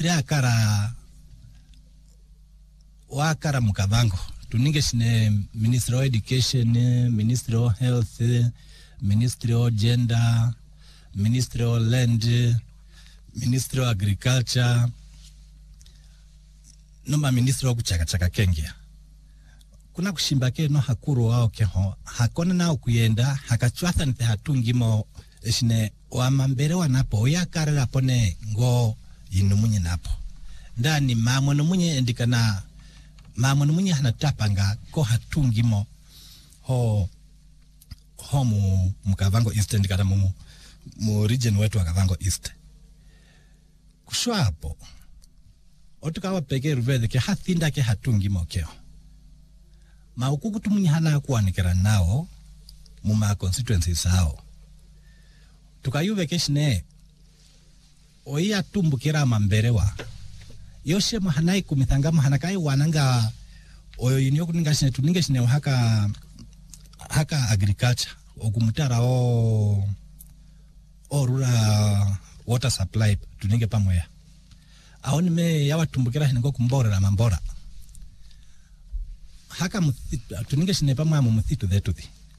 ministry akara wakara mukavango tuninge shine ministry of education, ministry of health, ministry of gender, ministry of land, ministry of agriculture, noma ministry of kuchaka kengia. Kuna kushimba ke no hakuru wao keho hakona nao kuyenda hakachwatha nite hatungimo shine wamambere wanapo yakara rapone ngo inumunye napo ndani mamwe numunye endikana mamwe numunye hanatapanga ko hatungimo ho mukavango east endikana mu region wetu wa Kavango East kushwa hapo otukawa peke ruvede ke hathinda ke hatungimo keo maukuku tumunye hana kuwanikira nao muma constituencies hao tukayuve keshine oia tumbukira mamberewa yoshe mahanai kumithangama hanakai wananga oyo yinyo kuninga shine tuninge shine haka agriculture okumutara o rural water supply tuninge pamoya aoni me yawa tumbukira shine ngo kumborera mambora haka tuninge shine pamoya mu muthitu dhetu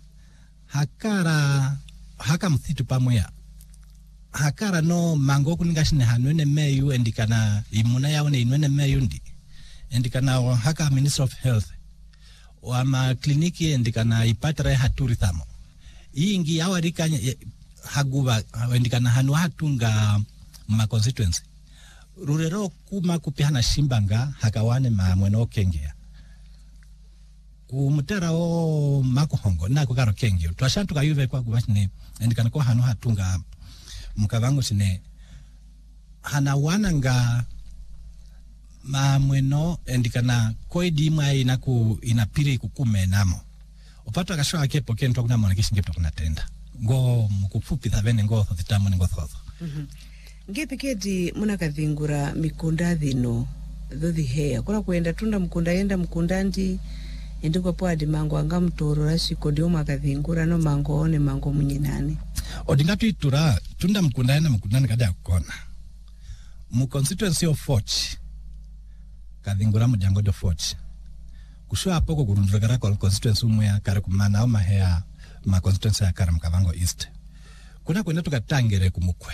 haka muthitu pamoya hakara no mango kuninga shine hanwene meyu endikana imuna yaone inwene meyu ndi endikana haka Minister of Health wama kliniki endikana ipatara haturi thamo ingi yawarika haguba endikana hanu hatunga ma constituency rurero kuma kupihana shimbanga hakawane mamweno kengea kumutera o makuhongo nako karo kengio twashantu kayuve kwa kubashine endikana ko hanu hatunga mukavango shine hana wananga mamweno endikana koidi mwa inapiri kukume namo upato akashwa akepo kento kuna mwana kishingepo kuna tenda ngo mkufupi thavene ngo thitamu ngo thotho ngepiketi muna kathingura mikunda thino thothi hea kuna kuenda tunda mkunda yenda mkunda ndi ndiko po adi mango anga mtoro rashiko ndio makathingura no mango one mango munyinani odingatu itura tunda mkunda yenda mkundani kada kukona mu constituency of Forch kathingura mujango do Forch kushwa apoko kurundukara kwa constituency umwe ya kare kumana au mahea ma constituency ya kare Mkavango East kuna kwenda tukatangere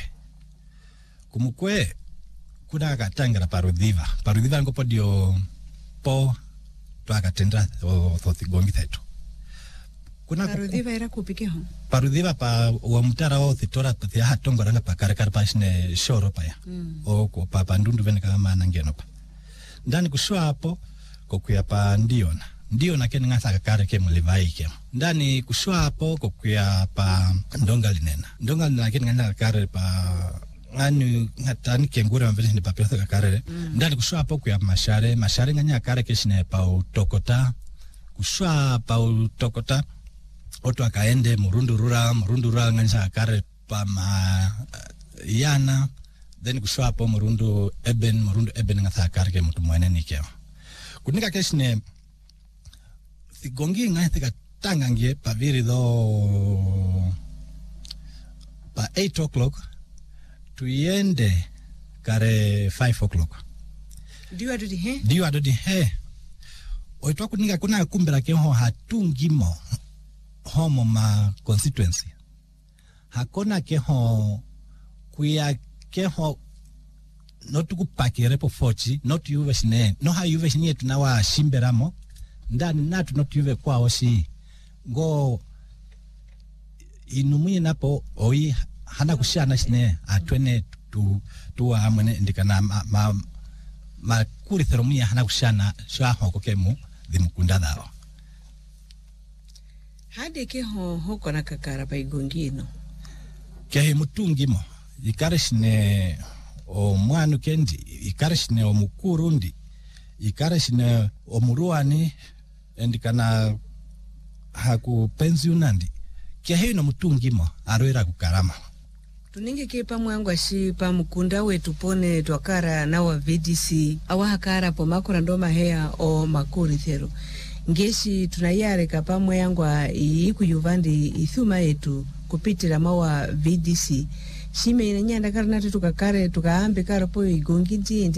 kumukwe kuna katangera parudhiva ngopo dio po twakatenda thothi gongi thetu kuna parudhiva era kupikeho parudhiva pa wa mutara o thitora thia hatongora na pakare pa shine shoro pa ya o ko pa ndundu vene kama nangeno pa ndani kushwa hapo kokuya pa ndiona kene ngasa kare ke mulivai ke ndani kushwa hapo kokuya pa ndonga linena kene ngasa kare pa ngani ngatani kengura mvele ni papio kare ndani kushwa hapo kuya mashare nganya kare ke shine pa utokota kushwa pa utokota oto akaende murundu rural nganya kare pa yana then kushwa hapo murundu eben ngasa kare ke mtu mwene nikeo kunika keshine thigongi ngai thika tangangie paviri do pa 8 o'clock tuiende kare 5 o'clock diwa adodi he oitwa kunika kuna kumbera ke ho hatungimo homo ma constituency hakona ke ho kuya ke ho not kupakire po Forchi not yuve shine no ha yuve shine tunawa shimberamo ndani natu not yuve kwa oshi ngo inumuye napo oi hana kushana shine atwene tu amene ndikana ma kuri theromia hana kushana shwa hoko kemu dhimukunda dao hade ke hoko na kakara pa igongino ke mutungimo ikarishne o mwanu kendi ikarishne o mukurundi ikarishne o muruani endikana haku pensionandi kia hino mutungimo aroera kukarama tuninge kepa mwangu ashi pa mkunda wetu pone twakara na wa VDC awa hakara po makura ndoma hea o makuri thero ngeshi tunayare kapa mwangu iku yuvandi ithuma yetu kupitira mawa VDC shime inanyanda karana tukakare tukaambe karapo igongi ndi